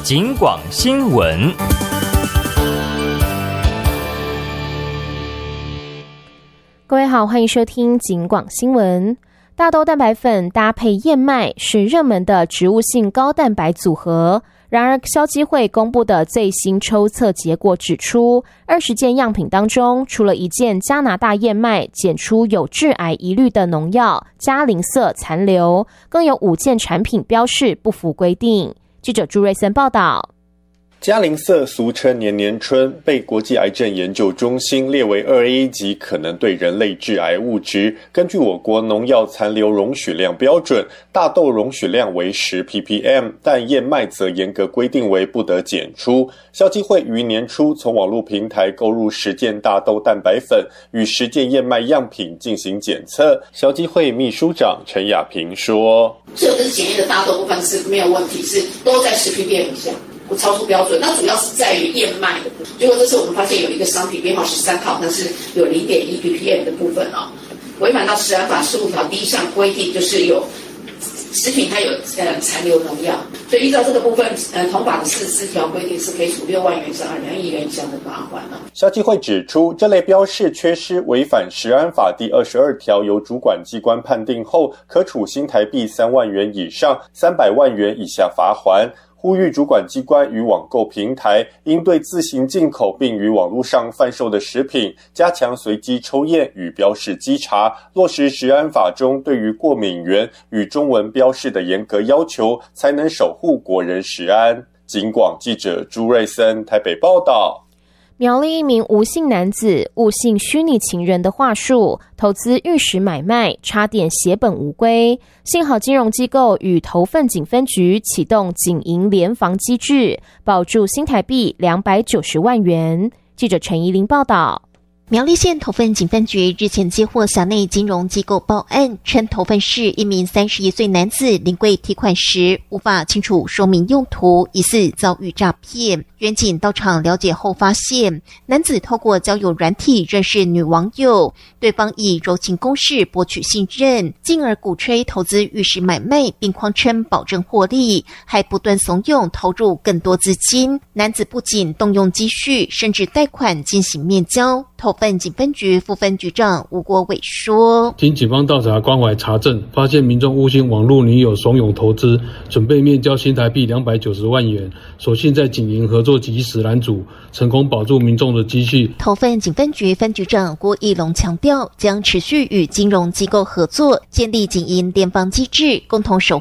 警广新闻。 各位好，欢迎收听警广新闻。大豆蛋白粉搭配燕麦是热门的植物性高蛋白组合。然而，消基会公布的最新抽测结果指出，20件样品当中，除了1件加拿大燕麦检出有致癌疑虑的农药加林色残留，更有5件产品标示不符规定。记者朱瑞森报道。 加林色俗称年年春，被国际癌症研究中心列为2A 级可能对人类致癌物质。根据我国农药残留容许量标准，大豆容许量为10 ppm， 但燕麦则严格规定为不得检出。消基会于年初从网络平台购入10件大豆蛋白粉与10件燕麦样品进行检测。消基会秘书长陈雅萍说：“ 这个检验的大豆部分是没有问题，是都在10 ppm 以下。”不超出标准，那主要是在于燕麦的部分。结果这次我们发现有一个商品编号13号，那是有0.1 ppm 的部分违反到食安法15条第1项规定，就是有食品它有残留农药，所以依照这个部分，同法的44条规定是可以处6万元以上2亿元以上的罚款消基会指出，这类标示缺失违反食安法第22条，由主管机关判定后，可处新台币3万元以上300万元以下罚锾。呼吁主管机关与网购平台应对自行进口并于网络上贩售的食品加强随机抽验与标示稽查，落实食安法中对于过敏原与中文标示的严格要求，才能守护国人食安。警广记者朱瑞森台北报道。 苗栗一名吴姓男子误信虚拟情人的话术，投资玉石买卖，差点血本无归。幸好金融机构与头份警分局启动警银联防机制，保住新台币290万元。记者陈怡玲报道。 苗栗县头份警分局日前接获辖内金融机构报案，称头份市一名31岁男子临柜提款时无法清楚说明用途，疑似遭遇诈骗。员警到场了解后发现，男子透过交友软体认识女网友，对方以柔情攻势博取信任，进而鼓吹投资玉石买卖，并谎称保证获利，还不断怂恿投入更多资金。男子不仅动用积蓄，甚至贷款进行面交。头份警分局副分局长吴国伟说：“ 经警方调查关怀查证，发现民众误信网络女友怂恿投资，准备面交新台币290万元，所幸在警营合作及时拦阻，成功保住民众的积蓄。” 头份警分局分局长郭义龙强调，将持续与金融机构合作，建立警营联防机制，共同守